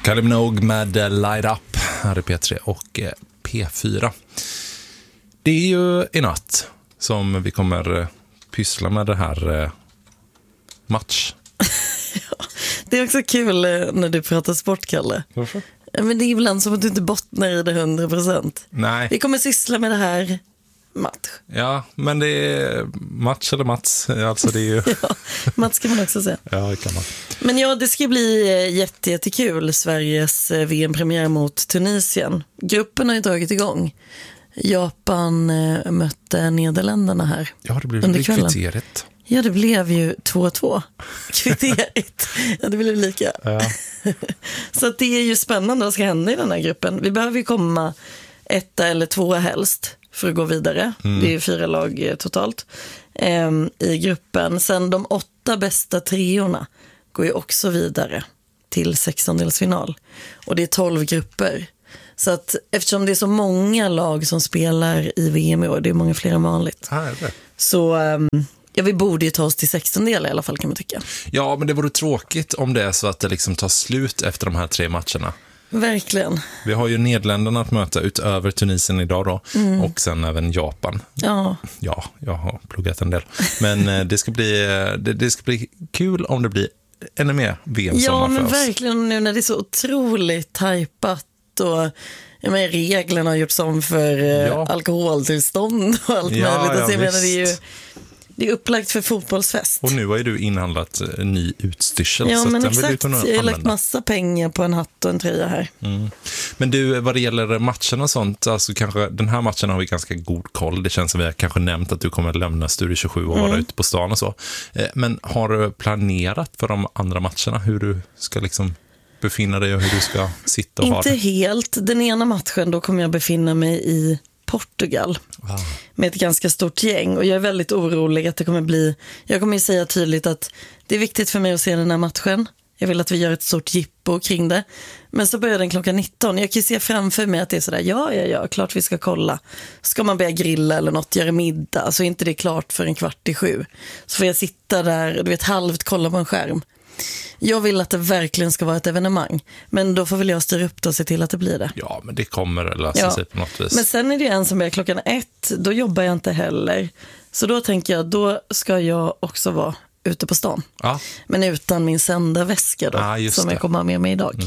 Kylie Minogue med Light Up här i P3 och P4. Det är ju i natt som vi kommer pyssla med det här match. Ja, det är också kul när du pratar sport, Kalle. Varför? Men det är ibland som att du inte bottnar i det 100%. Nej. Vi kommer syssla med det här match. Ja, men det är match eller Mats. Alltså det är ju... Ja, Mats kan man också säga. Ja, det kan man. Men ja, det ska bli jättekul. Sveriges VM-premiär mot Tunisien. Gruppen har ju dragit igång. Japan mötte Nederländerna här. Ja, det blev under kriteriet. Ja, det blev ju 2-2. Kriteriet. Ja, det blev lika. Ja. Så att det är ju spännande vad ska hända i den här gruppen. Vi behöver ju komma 1 eller 2 helst för att gå vidare. Det är ju 4 lag totalt i gruppen. Sen de 8 bästa treorna går ju också vidare till 16-delsfinal. Och det är 12 grupper. Så att eftersom det är så många lag som spelar i VM i år, det är många fler än vanligt. Så ja, vi borde ju ta oss till 16-del i alla fall, kan man tycka. Ja, men det vore tråkigt om det är så att det liksom tar slut efter de här 3 matcherna. Verkligen. Vi har ju Nederländerna att möta utöver Tunisien idag då. Och sen även Japan. Ja. Ja, jag har pluggat en del. Men det ska bli kul om det blir ännu mer VM-sommar för oss. Ja, men verkligen nu när det är så otroligt tajpat och reglerna har gjorts om för alkoholtillstånd och allt möjligt. Alltså, jag menar, det är upplagt för fotbollsfest. Och nu har ju du inhandlat ny utstyrsel. Ja, så men den exakt. Jag har lagt massa pengar på en hatt och en tröja här. Men du, vad det gäller matchen och sånt, alltså kanske den här matchen har vi ganska god koll. Det känns som vi har kanske nämnt att du kommer att lämna Studio 27 och vara ute på stan och så. Men har du planerat för de andra matcherna hur du ska liksom befinna dig och hur du ska sitta och ha det? Inte helt. Den ena matchen då kommer jag befinna mig i Portugal med ett ganska stort gäng, och jag är väldigt orolig att det kommer bli, jag kommer ju säga tydligt att det är viktigt för mig att se den här matchen. Jag vill att vi gör ett stort jippo kring det. Men så börjar den klockan 19. Jag kan se framför mig att det är sådär, ja, klart vi ska kolla. Ska man börja grilla eller något, göra middag, så är inte det klart för 6:15. Så får jag sitta där, du vet, halvt kolla på en skärm. Jag vill att det verkligen ska vara ett evenemang. Men då får väl jag styra upp det och se till att det blir det. Ja, men det kommer att lösa sig på något vis. Men sen är det en som börjar klockan 1. Då jobbar jag inte heller. Så då tänker jag, då ska jag också vara ute på stan. Ja. Men utan min sändarväska då, som jag kommer med mig idag.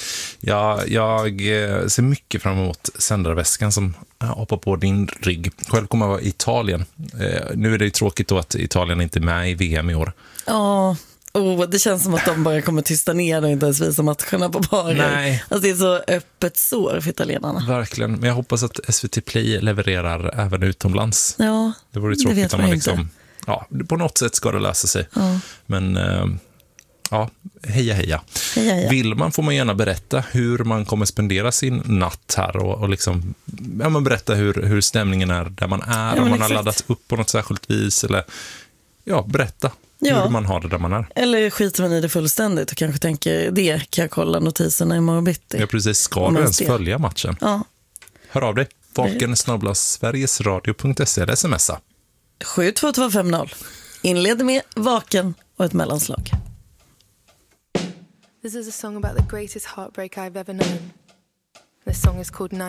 Ja, jag ser mycket fram emot sändarväskan som hoppar på din rygg. Själv kommer jag vara i Italien. Nu är det ju tråkigt då att Italien inte är med i VM i år. Ja. Det känns som att de bara kommer tysta ner och inte ens visa matcherna på barer. Nej. Alltså det är så öppet sår för italienarna. Verkligen, men jag hoppas att SVT Play levererar även utomlands. Ja, det vore ju tråkigt om man liksom... Ja, på något sätt ska det lösa sig. Ja. Men heja. Vill man får man gärna berätta hur man kommer spendera sin natt här och liksom, man berätta hur stämningen är där man är, om man har laddat upp på något särskilt vis, eller berätta hur man har det där man är. Eller skiter man i det fullständigt och kanske tänker, det kan jag kolla notiserna i morgon bitti. Ja, precis. Ska du ens följa matchen? Ja. Hör av dig. vaken@sverigesradio.se eller smsa. 72250. Inleder med Vaken och ett mellanslag. This is a song about the greatest heartbreak I've ever known. This song is called